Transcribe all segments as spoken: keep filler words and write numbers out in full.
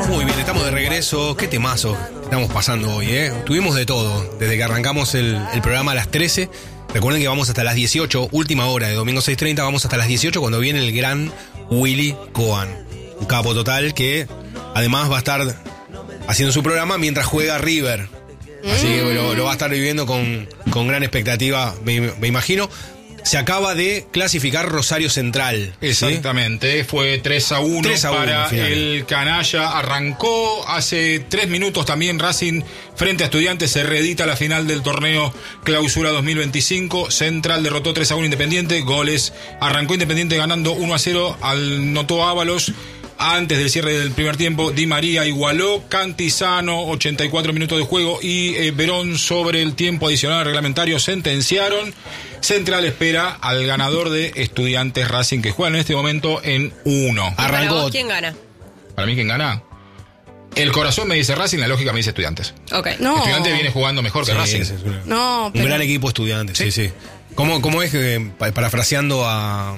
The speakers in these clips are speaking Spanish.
Muy bien, estamos de regreso. Qué temazo estamos pasando hoy, ¿eh? Tuvimos de todo, desde que arrancamos el, el programa a las trece. Recuerden que vamos hasta las dieciocho, última hora de domingo seis treinta, vamos hasta las dieciocho cuando viene el gran Willy Cohen. Un capo total que además va a estar haciendo su programa mientras juega River. Así que lo, lo va a estar viviendo con, con gran expectativa, me, me imagino. Se acaba de clasificar Rosario Central. Exactamente, ¿sí? Fue tres a uno para el canalla. Arrancó hace tres minutos también Racing frente a Estudiantes. Se reedita la final del torneo Clausura dos mil veinticinco. Central derrotó tres a uno Independiente. Goles. Arrancó Independiente ganando uno a cero al Notó Ábalos. Antes del cierre del primer tiempo, Di María igualó, Cantizano, ochenta y cuatro minutos de juego, y eh, Verón sobre el tiempo adicional reglamentario sentenciaron. Central espera al ganador de Estudiantes Racing, que juega en este momento en uno. Arrancó. ¿Para vos quién gana? Para mí, ¿quién gana? El corazón me dice Racing, la lógica me dice Estudiantes. Ok. No. Estudiantes viene jugando mejor sí, que Racing. Es una, no, pero... Un gran equipo Estudiantes, sí, sí. sí. ¿Cómo, cómo es que, parafraseando a...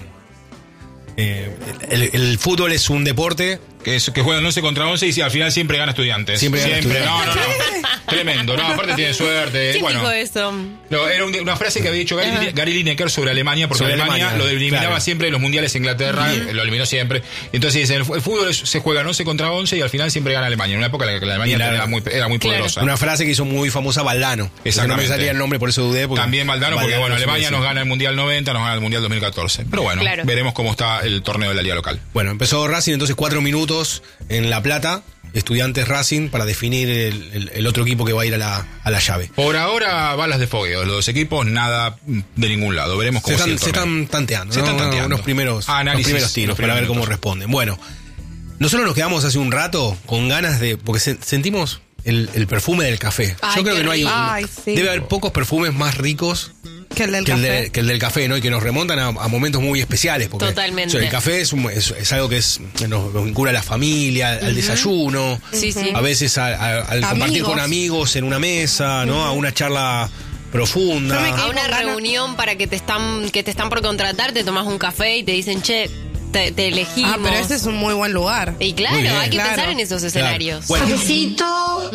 Eh, el, el fútbol es un deporte que, es, que juegan once contra once y si al final siempre gana Estudiantes. Siempre, siempre. Gana Estudiantes. No, no, no. Tremendo. No, aparte tiene suerte. ¿Quién bueno, dijo eso? No, era un, una frase que había dicho Gary, Gary Lineker sobre Alemania, porque sobre Alemania, Alemania lo eliminaba claro. siempre en los mundiales de Inglaterra, uh-huh. lo eliminó siempre. Entonces dice, el, el fútbol es, se juega once contra once y al final siempre gana Alemania. En una época en la que la Alemania la, era muy, era muy claro. poderosa. Una frase que hizo muy famosa Valdano. Exactamente. No me salía el nombre, por eso dudé. También Valdano, porque bueno, Alemania nos gana el Mundial noventa, nos gana el Mundial dos mil catorce. Pero bueno, claro. veremos cómo está el torneo de la liga local. Bueno, empezó Racing entonces cuatro minutos en La Plata. Estudiantes Racing para definir el, el, el otro equipo que va a ir a la, a la llave. Por ahora, balas de fogueo. Los dos equipos, nada de ningún lado. Veremos cómo se están, sigue el se están tanteando. Se ¿no? están tanteando. Unos primeros, Análisis, los primeros tiros los primeros para ver cómo minutos. responden. Bueno, nosotros nos quedamos hace un rato con ganas de... Porque se, sentimos el, el perfume del café. Ay, Yo creo que no hay... Ay, sí. Debe haber pocos perfumes más ricos... Que el del que café. El de, que el del café, ¿no? Y que nos remontan a, a momentos muy especiales. Porque, totalmente. O sea, el café es, un, es, es algo que es, nos, nos vincula a la familia, al uh-huh. desayuno. Sí, sí. A veces a, a, al amigos. compartir con amigos en una mesa, ¿no? Uh-huh. A una charla profunda. A una reunión para que te están que te están por contratar, te tomas un café y te dicen, che, te, te elegimos. Ah, pero ese es un muy buen lugar. Y claro, hay que claro. pensar en esos escenarios. Claro. Bueno. Cafecito.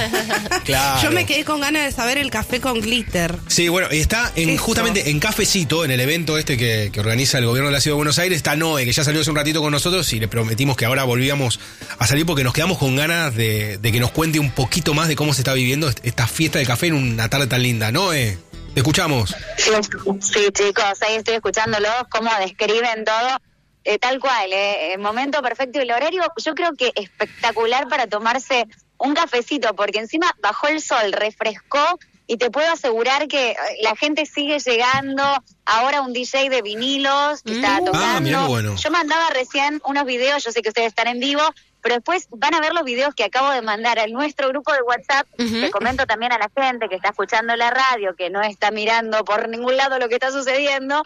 Claro. Yo me quedé con ganas de saber el café con glitter. Sí, bueno, está en, justamente en Cafecito, en el evento este que, que organiza el gobierno de la Ciudad de Buenos Aires, está Noé, que ya salió hace un ratito con nosotros y le prometimos que ahora volvíamos a salir porque nos quedamos con ganas de, de que nos cuente un poquito más de cómo se está viviendo esta fiesta de café en una tarde tan linda. Noé, te escuchamos. Sí, sí, chicos, ahí estoy escuchándolos, cómo describen todo. Eh, tal cual, eh, el momento perfecto y el horario, yo creo que espectacular para tomarse un cafecito, porque encima bajó el sol, refrescó, y te puedo asegurar que la gente sigue llegando. Ahora un D J de vinilos que mm. está tocando. Ah, mirá, bueno. Yo mandaba recién unos videos, yo sé que ustedes están en vivo, pero después van a ver los videos que acabo de mandar a nuestro grupo de WhatsApp. Uh-huh. Que comento también a la gente que está escuchando la radio, que no está mirando por ningún lado lo que está sucediendo.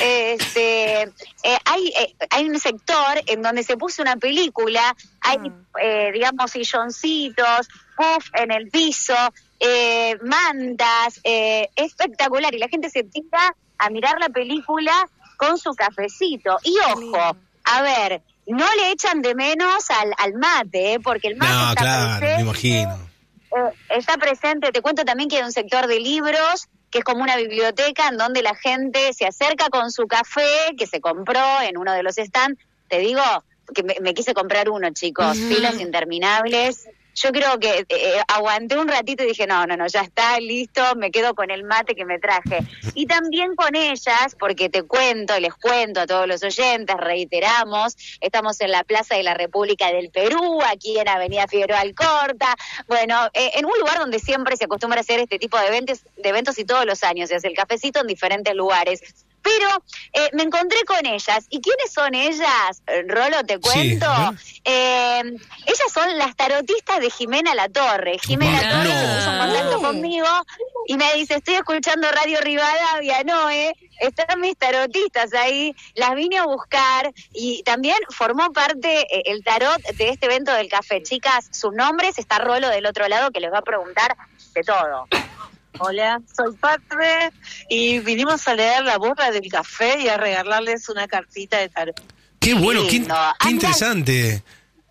Este, eh, hay, eh, hay un sector en donde se puso una película, hay, uh-huh. eh, digamos, silloncitos, puff en el piso, eh, mantas, eh, espectacular. Y la gente se tira a mirar la película con su cafecito. Y ojo, a ver... No le echan de menos al, al mate, ¿eh? Porque el mate no, está claro, presente. Me imagino. Eh, está presente. Te cuento también que hay un sector de libros, que es como una biblioteca en donde la gente se acerca con su café, que se compró en uno de los stands. Te digo que me, me quise comprar uno, chicos. Uh-huh. Filas interminables. Yo creo que eh, aguanté un ratito y dije, no, no, no, ya está, listo, me quedo con el mate que me traje. Y también con ellas, porque te cuento, les cuento a todos los oyentes, reiteramos, estamos en la Plaza de la República del Perú, aquí en Avenida Figueroa Alcorta, bueno, eh, en un lugar donde siempre se acostumbra a hacer este tipo de eventos, de eventos y todos los años, se hace el cafecito en diferentes lugares. Pero eh, me encontré con ellas. ¿Y quiénes son ellas? Rolo, te cuento. Sí, eh, ellas son las tarotistas de Jimena Latorre. Jimena no. Latorre se puso en contacto conmigo y me dice, estoy escuchando Radio Rivadavia, ¿no? Eh? Están mis tarotistas ahí, las vine a buscar y también formó parte eh, el tarot de este evento del café. Chicas, sus nombres, está Rolo del otro lado que les va a preguntar de todo. Hola, soy Patre y vinimos a leer La Burra del Café y a regalarles una cartita de tarot. ¡Qué bueno! ¡Qué, qué interesante!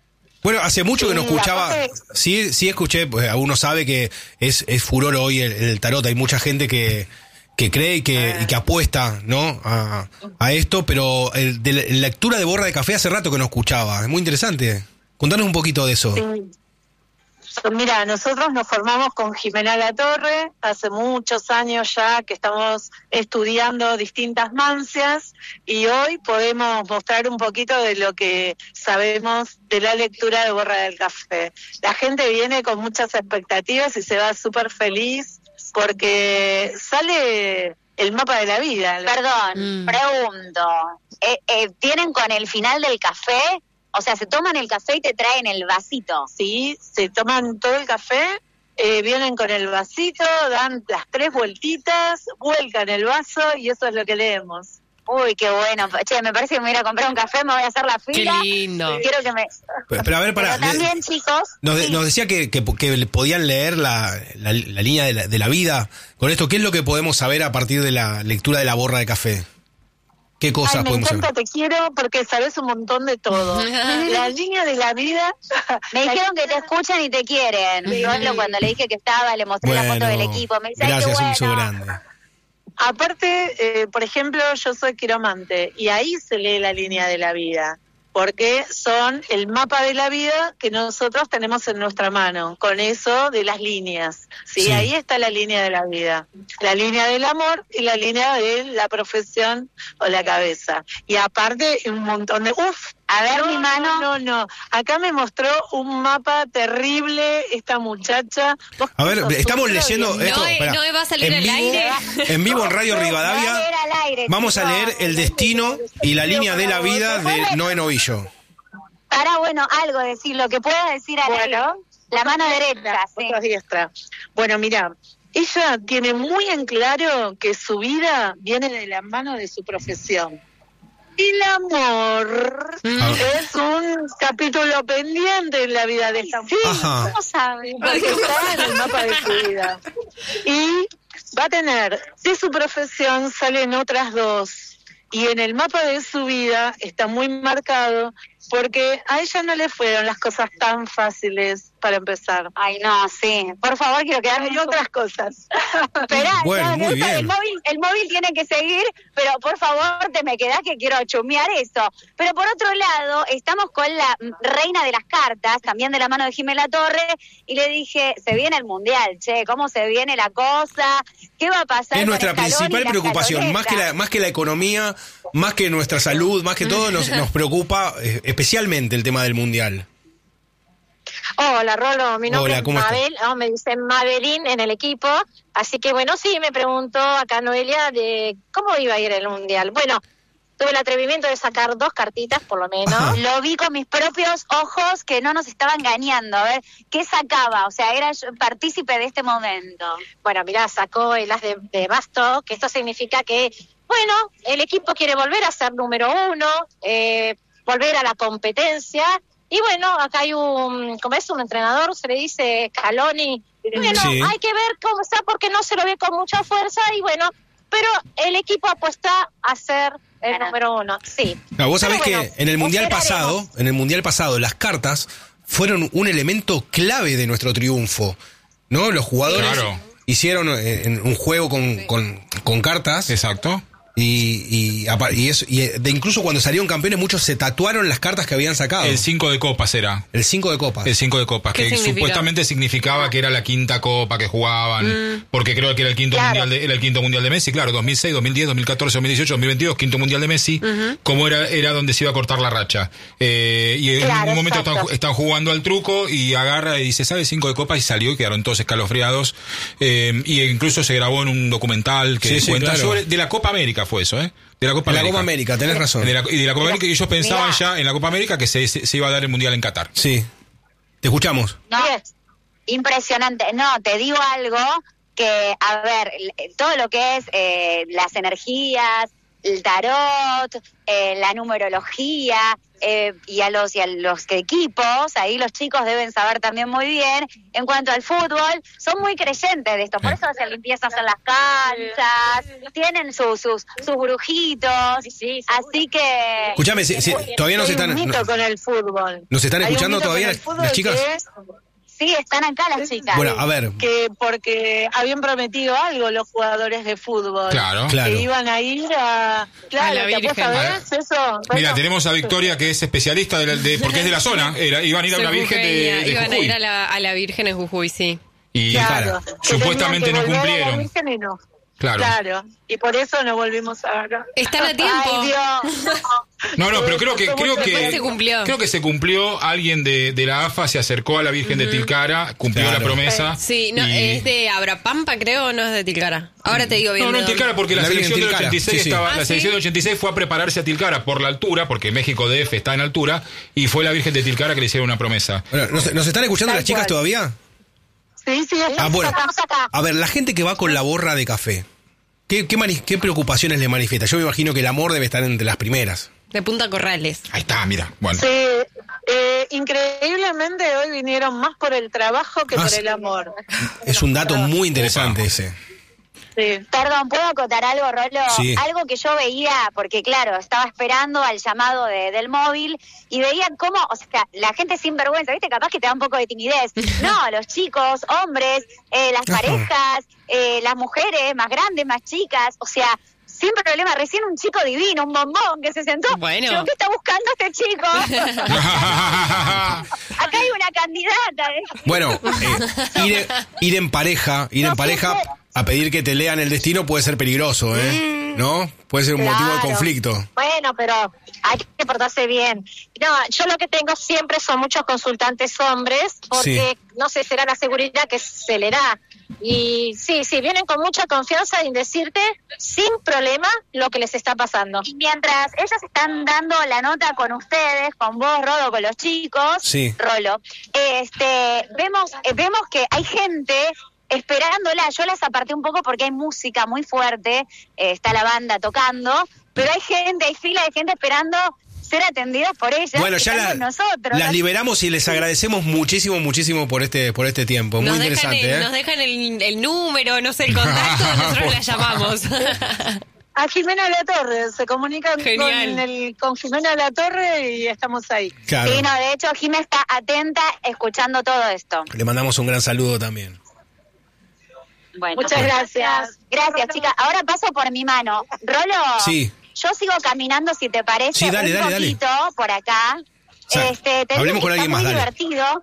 Bueno, hace mucho Sí, que no escuchaba, aparte- sí, sí escuché, pues uno sabe que es, es furor hoy el, el tarot, hay mucha gente que, que cree y que, y que apuesta, ¿no? A, a esto, pero el, de la lectura de borra de café hace rato que no escuchaba, es muy interesante. Contanos un poquito de eso. Sí. Mira, nosotros nos formamos con Jimena Latorre hace muchos años ya que estamos estudiando distintas mancias y hoy podemos mostrar un poquito de lo que sabemos de la lectura de borra del café. La gente viene con muchas expectativas y se va súper feliz porque sale el mapa de la vida. Perdón, Mm. pregunto. Eh, eh, ¿Tienen con el final del café? O sea, se toman el café y te traen el vasito. Sí, se toman todo el café, eh, vienen con el vasito, dan las tres vueltitas, vuelcan el vaso y eso es lo que leemos. Uy, qué bueno. Che, me parece que me voy a ir a comprar un café, me voy a hacer la Qué fila. lindo. Quiero que me... Pero, pero a ver, para, Pero también, chicos... nos, de- sí. nos decía que, que, que podían leer la, la, la línea de la, de la vida. Con esto, ¿qué es lo que podemos saber a partir de la lectura de la borra de café? ¿Qué cosas Ay, me podemos encanta, saber? te quiero porque sabes un montón de todo. La línea de la vida... Me dijeron que te escuchan y te quieren. Yo cuando le dije que estaba, le mostré la foto del equipo. Me dice, "Ay, gracias, qué un beso bueno". grande. Aparte, eh, por ejemplo, yo soy quiromante y ahí se lee la línea de la vida, porque son el mapa de la vida que nosotros tenemos en nuestra mano, con eso de las líneas. Sí, Sí. ahí está la línea de la vida, la línea del amor y la línea de la profesión o la cabeza. Y aparte, un montón de... ¡Uf! A ver, No, mi mano. No, no, no. Acá me mostró un mapa terrible esta muchacha. ¿Vos A qué ver, sos, estamos un leyendo programa? esto. No, Esperá. no va a salir en al vivo, aire. En vivo en Radio No, Rivadavia. no era al aire, Vamos a chicos. leer el destino y la línea de la vida de Noé Novillo. Para, bueno, algo decir, lo que pueda decir a Bueno. la mano derecha. Vos Sí. sos diestra. Bueno, mira, ella tiene muy en claro que su vida viene de la mano de su profesión. El amor Mm. es un capítulo pendiente en la vida de esta mujer. Ajá. ¿Cómo sabe? Porque está en el mapa de su vida. Y va a tener, de su profesión salen otras dos. Y en el mapa de su vida está muy marcado porque a ella no le fueron las cosas tan fáciles para empezar. Ay, no, sí. Por favor, quiero quedarme Hay otras cosas. Esperá, Bueno, no, no, muy bien. El móvil, el móvil tiene que seguir, pero por favor te me quedás que quiero chumear eso. Pero por otro lado, estamos con la reina de las cartas, también de la mano de Jimena Torre, y le dije, se viene el mundial, che, ¿cómo se viene la cosa? ¿Qué va a pasar? Es con nuestra Scaloni y principal la preocupación, más que la, más que la economía, más que nuestra salud, más que todo, nos, nos preocupa eh, especialmente el tema del mundial. Hola, Rolo, mi nombre Hola, es ¿cómo estás? Mabel, no, me dicen Mabelín en el equipo, así que bueno, sí, me preguntó acá Noelia de cómo iba a ir el Mundial. Bueno, tuve el atrevimiento de sacar dos cartitas, por lo menos. Ajá. Lo vi con mis propios ojos que no nos estaba engañando. A ver, ¿qué sacaba? O sea, era yo partícipe de este momento. Bueno, mirá, sacó el as de, de basto, que esto significa que, bueno, el equipo quiere volver a ser número uno, eh, volver a la competencia. Y bueno, acá hay un, como es un entrenador, se le dice Scaloni. Bueno, Sí. hay que ver cómo está porque no se lo ve con mucha fuerza y bueno, pero el equipo apuesta a ser el Ganar. número uno, sí. No, vos sabés Pero que bueno, en el mundial esperaremos. pasado, en el mundial pasado, las cartas fueron un elemento clave de nuestro triunfo, ¿no? Los jugadores Claro. hicieron eh, en un juego con, con, con cartas. Exacto. Y, y, apa- y, eso, y de incluso cuando salieron campeones, muchos se tatuaron las cartas que habían sacado. El cinco de copas era. El cinco de copas. El cinco de copas, ¿Qué que significa? supuestamente significaba que era la quinta copa que jugaban, porque creo que era el quinto Claro. mundial de, era el quinto mundial de Messi, claro, dos mil seis, dos mil diez, dos mil catorce, dos mil dieciocho, dos mil veintidós, quinto mundial de Messi, como era era donde se iba a cortar la racha. Eh, y en Claro, un momento exacto. están, están jugando al truco y agarra y dice, ¿sabe? Cinco de copas y salió y quedaron todos escalofriados. Eh, y incluso se grabó en un documental que Sí, sí, cuenta claro. sobre, de la Copa América fue eso, ¿eh? De la Copa En la América. Copa América, tenés razón. De la- y de la Copa América, y ellos pensaban Mirá. ya en la Copa América que se, se, se iba a dar el mundial en Qatar. Sí. Te escuchamos. No, Bien. impresionante. No, te digo algo que, a ver, l- todo lo que es eh, las energías, el tarot, eh, la numerología, eh, y a los y a los que equipos, ahí los chicos deben saber también muy bien. En cuanto al fútbol, son muy creyentes de esto, por eso hacen limpiezas en las canchas, tienen sus sus, sus brujitos, sí, sí, así que... Escuchame, si, si, todavía nos están... Hay un mito no, con el fútbol. ¿Nos están Hay un escuchando mito todavía con el fútbol las chicas? que es- Sí, están acá las chicas. Bueno, a ver. que porque habían prometido algo los jugadores de fútbol. Claro. Claro. Que iban a ir a... Claro, A la ¿te Virgen. acuerdas eso? Mira, Bueno, tenemos a Victoria, que es especialista, de, la- de- porque es de la zona. Era- iban a ir a una Soy virgen de, jujeña, de Iban a Jujuy. ir a la, a la Virgen en Jujuy, sí. Y claro, cara, que supuestamente tenían no que volver a la cumplieron. Virgen y no. Claro. Claro, y por eso nos volvimos a ver. Están a tiempo. Ay, Dios. No, no, pero creo que creo Después que se cumplió. creo que se cumplió. Alguien de, de la A F A se acercó a la Virgen de Tilcara, cumplió Claro. la promesa. Sí, no, y- es de Abrapampa, creo, no es de Tilcara. Ahora te digo bien. No, no de en dónde. Tilcara, porque la, La Virgen selección del Tilcara, ochenta y seis sí, sí. estaba, Ah, la ¿sí? selección del ochenta y seis fue a prepararse a Tilcara por la altura, porque México D F está en altura, y fue la Virgen de Tilcara que le hicieron una promesa. Bueno, ¿nos, nos están escuchando Tal las chicas cual. todavía? Sí, sí, Ah, bueno. Estamos acá. A ver, la gente que va con la borra de café, ¿qué, qué, mani- qué preocupaciones le manifiesta? Yo me imagino que el amor debe estar entre las primeras. De Punta Corrales. Ahí está, mira. Bueno. Sí, eh, increíblemente hoy vinieron más por el trabajo que Ah, por sí. el amor. Es un dato muy interesante Opa. ese. Sí. Perdón, ¿puedo acotar algo, Rolo? Sí. Algo que yo veía, porque claro, estaba esperando al llamado de, del móvil y veía cómo, o sea, la gente sin vergüenza, ¿viste? Capaz que te da un poco de timidez. No, los chicos, hombres, eh, las Ajá. parejas, eh, las mujeres más grandes, más chicas, o sea, sin problema. Recién un chico divino, un bombón que se sentó. Bueno. Digo, ¿qué está buscando este chico? Acá hay una candidata. ¿eh? Bueno, eh, ir, ir en pareja, ir en No, pareja siempre- a pedir que te lean el destino puede ser peligroso, ¿eh? ¿No? Puede ser un motivo de Claro. conflicto. Bueno, pero hay que portarse bien. No, yo lo que tengo siempre son muchos consultantes hombres, porque no sé, será la seguridad que se le da. Y sí, sí, vienen con mucha confianza en decirte sin problema lo que les está pasando. Y mientras ellas están dando la nota con ustedes, con vos, Rodo, con los chicos, Sí. Rolo, este, vemos, eh, vemos que hay gente esperándola. Yo las aparté un poco porque hay música muy fuerte, eh, está la banda tocando, pero hay gente, hay fila de gente esperando ser atendidas por ellas. Bueno, que ya están la- con nosotros. las liberamos y les agradecemos muchísimo, muchísimo por este, por este tiempo. Muy Nos dejan, interesante, el, ¿eh? nos dejan el, el número, no sé, el contacto, nosotros la llamamos. A Jimena La Torre, se comunican Genial. con, el, con Jimena La Torre y estamos ahí. Claro. Sí, no, de hecho, Jimé está atenta escuchando todo esto. Le mandamos un gran saludo también. Bueno, Muchas gracias. Gracias, chicas. Ahora paso por mi mano. Rolo, Sí. yo sigo caminando, si te parece, Sí, dale, un dale, dale. poquito por acá. O sea, este, te hablemos digo con que alguien está más, muy dale. divertido.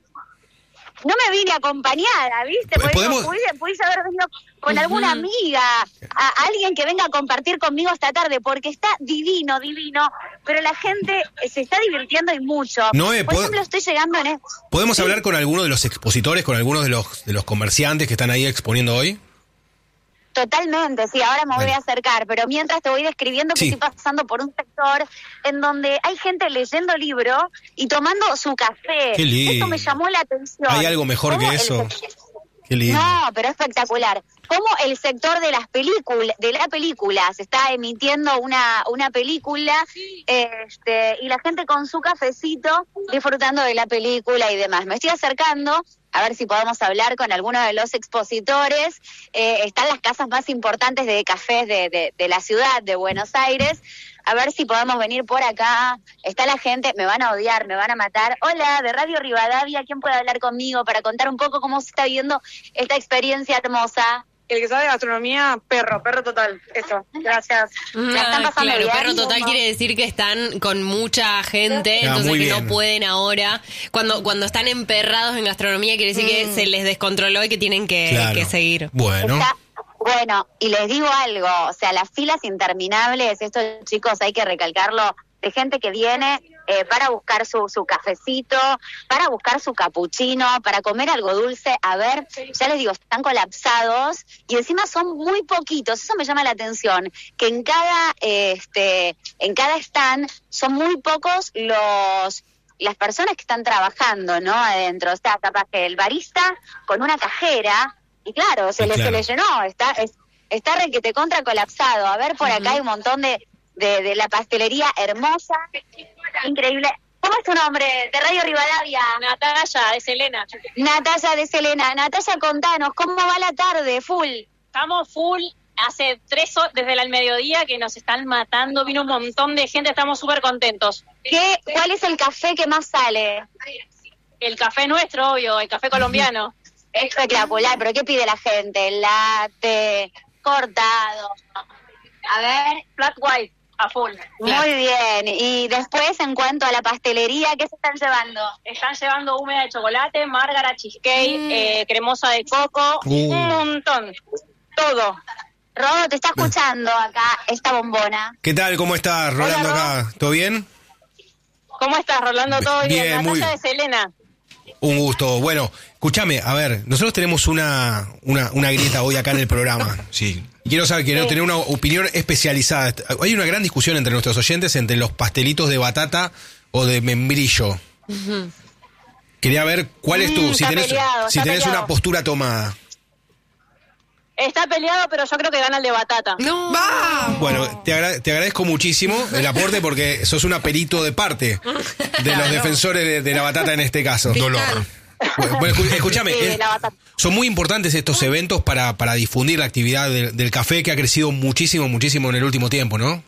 No me vine acompañada, ¿viste? Pues Porque podemos- pudiese, pudiese haber venido con alguna amiga, a alguien que venga a compartir conmigo esta tarde, porque está divino, divino, pero la gente se está divirtiendo y mucho. Noé, Por ¿puedo- ejemplo, estoy llegando en... esto. ¿Podemos hablar con alguno de los expositores, con algunos de los, de los comerciantes que están ahí exponiendo hoy? Totalmente, sí, ahora me voy Bueno. a acercar, pero mientras te voy describiendo que Sí. estoy pasando por un sector en donde hay gente leyendo libros y tomando su café. Qué lindo. Eso me llamó la atención. ¿Hay algo mejor ¿Cómo que el eso? sec- Qué lindo. No, pero espectacular. Cómo el sector de las películas, de la película, se está emitiendo una, una película, este, y la gente con su cafecito disfrutando de la película y demás. Me estoy acercando a ver si podemos hablar con alguno de los expositores. Eh, están las casas más importantes de cafés de, de, de la ciudad de Buenos Aires. A ver si podemos venir por acá. Está la gente, me van a odiar, me van a matar. Hola, de Radio Rivadavia, ¿quién puede hablar conmigo para contar un poco cómo se está viviendo esta experiencia hermosa? El que sabe de gastronomía, perro, perro total. Eso, gracias. ¿La están Ah, pasando claro, bien? perro total quiere decir que están con mucha gente, Ah, entonces muy que bien. no pueden ahora. Cuando cuando están emperrados en gastronomía quiere decir que se les descontroló y que tienen que, Claro. que seguir. Bueno. Está- bueno, y les digo algo, o sea, las filas interminables, esto, chicos, hay que recalcarlo, de gente que viene eh, para buscar su, su cafecito, para buscar su capuchino, para comer algo dulce. A ver, ya les digo, están colapsados y encima son muy poquitos. Eso me llama la atención, que en cada eh, este en cada stand son muy pocos los las personas que están trabajando, ¿no? Adentro, o sea, capaz que el barista con una cajera, y claro, se, Sí, le, claro. se le llenó, está es, está requete contra colapsado. A ver, por acá hay un montón de de, de la pastelería hermosa, increíble. ¿Cómo es tu nombre? De Radio Rivadavia. Natalia, de Selena. Natalia de Selena. Natalia, contanos, ¿cómo va la tarde? Full. Estamos full. Hace tres horas, desde el mediodía, que nos están matando. Vino un montón de gente, estamos súper contentos. ¿Qué, ¿Cuál es el café que más sale? El café nuestro, obvio, el café colombiano. Espectacular, pero ¿qué pide la gente? Latte, cortado. A ver. Flat white, a full. Muy bien. Y después, en cuanto a la pastelería, ¿qué se están llevando? Están llevando húmeda de chocolate, márgara, cheesecake, mm. eh, cremosa de coco, uh. un montón. Todo. Rodo, te está escuchando acá esta bombona. ¿Qué tal? ¿Cómo estás, Rolando? Hola, acá? ¿Todo bien? ¿Cómo estás, Rolando? ¿Todo bien? Bien, muy Natalia de Selena. Un gusto. Bueno, escúchame, a ver, nosotros tenemos una, una, una grieta hoy acá en el programa. Sí. Y quiero saber, quiero sí. tener una opinión especializada. Hay una gran discusión entre nuestros oyentes entre los pastelitos de batata o de membrillo. Uh-huh. Quería ver cuál es tu, mm, si tenés, peleado, si tenés una postura tomada. Está peleado, pero yo creo que gana el de batata. ¡No! ¡Va! Bueno, te, agra- te agradezco muchísimo el aporte porque sos un aperito de parte de los claro. defensores de, de la batata en este caso. Dolor. Bueno, bueno, escúchame, sí, eh, son muy importantes estos eventos para, para difundir la actividad de, del café que ha crecido muchísimo, muchísimo en el último tiempo, ¿no?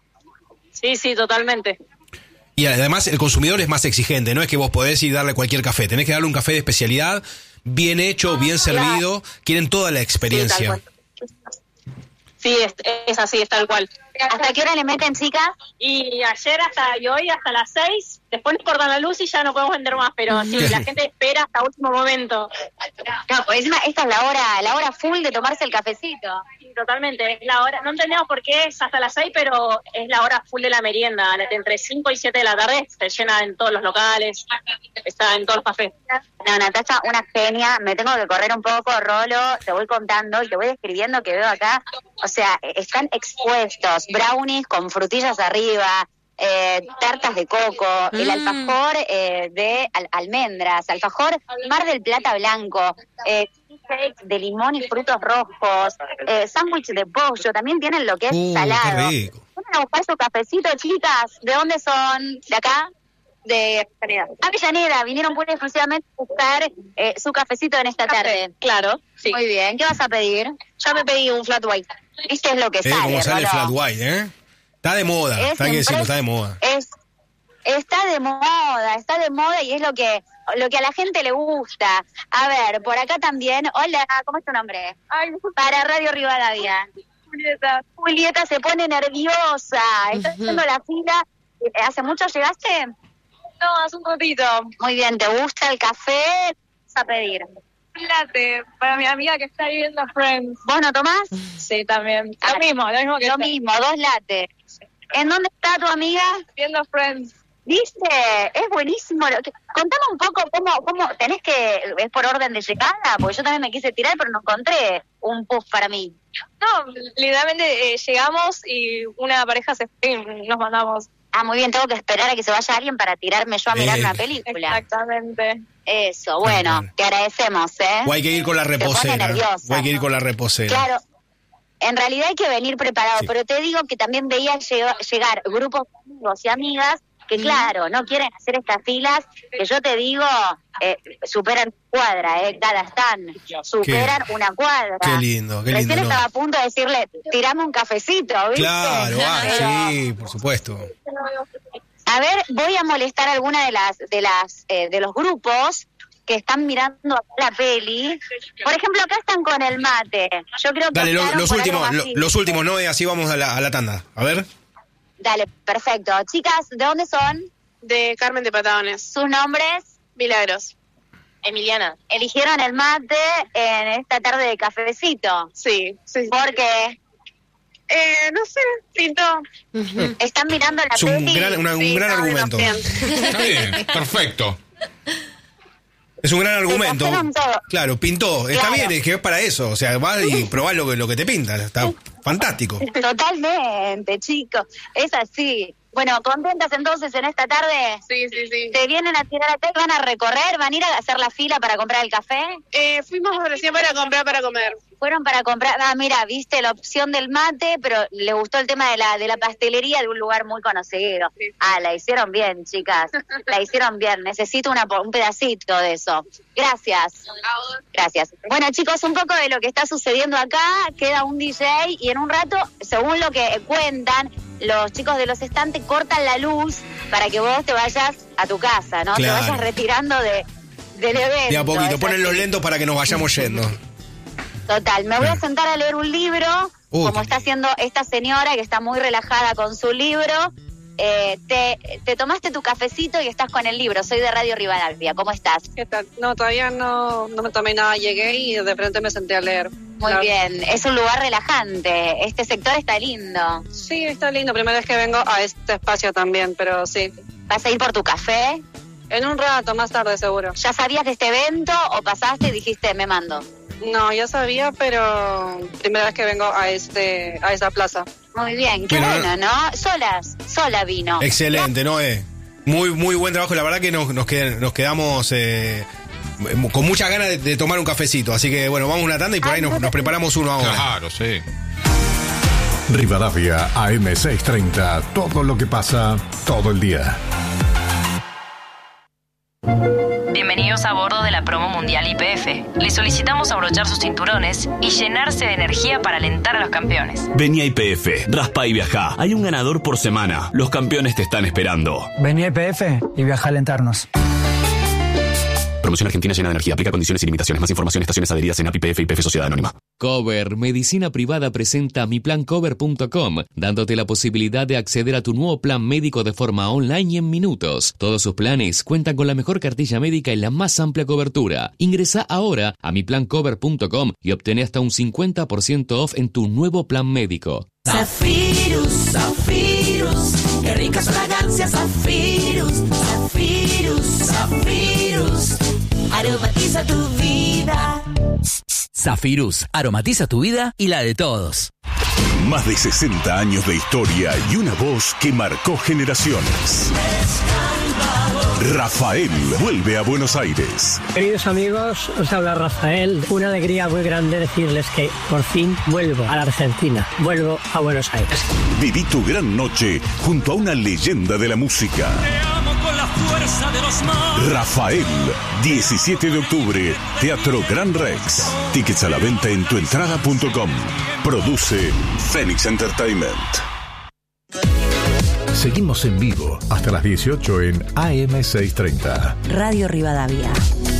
Sí, sí, totalmente. Y además el consumidor es más exigente, no es que vos podés ir y darle cualquier café, tenés que darle un café de especialidad, bien hecho, bien servido, claro. Quieren toda la experiencia. Sí, sí es, es así, es tal cual. ¿Hasta qué hora le meten, chicas? Y ayer hasta y hoy hasta las seis, después nos cortan la luz y ya no podemos vender más, pero sí, la gente espera hasta último momento. Claro, pues encima esta es la hora, la hora full de tomarse el cafecito. Sí, totalmente, es la hora, no entendemos por qué es hasta las seis, pero es la hora full de la merienda, entre cinco y siete de la tarde se llena en todos los locales, está en todos los cafés. No, Natalia, una genia, me tengo que correr un poco, Rolo, te voy contando y te voy describiendo que veo acá, o sea, están expuestos brownies con frutillas arriba, eh, tartas de coco, mm. el alfajor eh, de al- almendras, alfajor Mar del Plata blanco, eh, cake de limón y frutos rojos, eh, sándwich de pollo, también tienen lo que es uh, salado. Qué rico. ¿Pueden a buscar su cafecito, chicas? ¿De dónde son? ¿De acá? De Avellaneda. Avellaneda, vinieron pura y exclusivamente a buscar eh, su cafecito en esta Café, tarde. Claro, sí. Muy bien, ¿qué vas a pedir? Ya me pedí un flat white. ¿Viste es lo que Eh, sale? como sale Rolo? flat white, ¿eh? Está de moda, Es está que decirlo, impres- está de moda. Es, está de moda, está de moda y es lo que lo que a la gente le gusta. A ver, por acá también. Hola, ¿cómo es tu nombre? Ay, Para Radio Rivadavia. Julieta. Julieta se pone nerviosa. Está haciendo la fila. ¿Hace mucho llegaste? No, hace un ratito. Muy bien, ¿te gusta el café? ¿Qué vas a pedir? Latte, para mi amiga que está viviendo Friends. ¿Vos no tomás? Sí, también. Ah, Lo mismo, lo mismo que Lo esta. mismo, dos lates. ¿En dónde está tu amiga? Viendo Friends. ¿Viste? Es buenísimo. Lo que- Contame un poco cómo, cómo tenés que... ¿Es por orden de llegada? Porque yo también me quise tirar, pero no encontré un puff para mí. No, literalmente eh, llegamos y una pareja se fue y nos mandamos. Ah, muy bien, tengo que esperar a que se vaya alguien para tirarme yo a mirar Eh, una película. Exactamente. Eso, bueno, Bien. te agradecemos, ¿eh? O hay que ir con la Te pone reposera. nerviosa. O hay que ir con la reposera. Claro, en realidad hay que venir preparado, Sí. pero te digo que también veía lleg- llegar grupos de amigos y amigas que, claro, no quieren hacer estas filas, que yo te digo, eh, superan cuadra, ¿eh? Cada stand, superan Qué- una cuadra. Qué lindo, qué lindo. Recién ¿no? estaba a punto de decirle, tirame un cafecito, ¿viste? Claro, ah, Pero- sí, por supuesto. A ver, voy a molestar a alguna de las de las eh, de los grupos que están mirando la peli. Por ejemplo, acá están con el mate. Yo creo que Dale, lo- optaron los por algo últimos, más lo- simple. los últimos, no, y así vamos a la, a la tanda. A ver. Dale, perfecto. Chicas, ¿de dónde son? De Carmen de Patagones. ¿Sus nombres? Milagros. Emiliana. Eligieron el mate en esta tarde de cafecito. Sí, sí. Porque Eh, no sé, pintó. están mirando la Es un peli. gran, una- un Sí, gran estaba argumento. demasiado. Está bien, perfecto. Es un gran argumento. trajeron todo. Claro, pintó. Está Claro. bien, es que es para eso. O sea, vas y probás lo que, lo que te pinta. Está fantástico. Totalmente, chicos. Es así. Bueno, ¿contentas entonces en esta tarde? Sí, sí, sí. ¿Te vienen a tirar acá y van a recorrer? ¿Van a ir a hacer la fila para comprar el café? Eh, fuimos recién para comprar para comer. Fueron para comprar, ah, mira, viste la opción del mate, pero les gustó el tema de la de la pastelería de un lugar muy conocido. Sí. Ah, la hicieron bien, chicas. La hicieron bien. Necesito una, un pedacito de eso. Gracias. Gracias. Bueno, chicos, un poco de lo que está sucediendo acá. Queda un D J y en un rato, según lo que cuentan, los chicos de los estantes cortan la luz para que vos te vayas a tu casa, ¿no? Claro. Te vayas retirando de, del evento. De a poquito, Es ponen los así. lentos para que nos vayamos yendo. Total, me voy a sentar a leer un libro, Uy, como qué- está haciendo esta señora que está muy relajada con su libro. Eh, te, te tomaste tu cafecito y estás con el libro. Soy de Radio Rivadavia. ¿Cómo estás? ¿Qué tal? No, todavía no, no me tomé nada. Llegué y de frente me senté a leer. Muy La- bien. Es un lugar relajante. Este sector está lindo. Sí, está lindo. Primera vez que vengo a este espacio también, pero sí. ¿Vas a ir por tu café? En un rato, más tarde seguro. ¿Ya sabías de este evento o pasaste y dijiste me mando? No, ya sabía, pero primera vez que vengo a este a esa plaza. Muy bien. Qué Bueno, bueno, ¿no? Solas. Sola vino. Excelente, ¿no? Eh, muy, muy buen trabajo. La verdad que nos, nos, qued- nos quedamos eh, con muchas ganas de, de tomar un cafecito. Así que, bueno, vamos a una tanda y por ahí nos, nos preparamos uno ahora. Claro, sí. Rivadavia A M seiscientos treinta. Todo lo que pasa todo el día. Bienvenidos a bordo de la promo mundial Y P F. Les solicitamos abrochar sus cinturones y llenarse de energía para alentar a los campeones. Vení a Y P F, raspa y viajá. Hay un ganador por semana. Los campeones te están esperando. Vení a Y P F y viaja a alentarnos. Promoción Argentina llena de energía. Aplica condiciones y limitaciones. Más información, estaciones adheridas en A P I P F y P F Sociedad Anónima. Cover Medicina Privada presenta mi plan cover punto com, dándote la posibilidad de acceder a tu nuevo plan médico de forma online y en minutos. Todos sus planes cuentan con la mejor cartilla médica y la más amplia cobertura. Ingresa ahora a mi plan cover punto com y obtén hasta un cincuenta por ciento off en tu nuevo plan médico. Zafirus, Zafirus, qué ricas fragancias, Zafirus, Zafirus, Zafirus, aromatiza tu vida. Zafirus, aromatiza tu vida y la de todos. Más de sesenta años de historia y una voz que marcó generaciones. Rafael vuelve a Buenos Aires. Queridos amigos, os habla Rafael. Una alegría muy grande decirles que por fin vuelvo a la Argentina. Vuelvo a Buenos Aires. Viví tu gran noche junto a una leyenda de la música. Con la fuerza de los mares. Rafael, diecisiete de octubre, Teatro Gran Rex. Tickets a la venta en tuentrada punto com. Produce Phoenix Entertainment. Seguimos en vivo hasta las dieciocho en A M seiscientos treinta. Radio Rivadavia.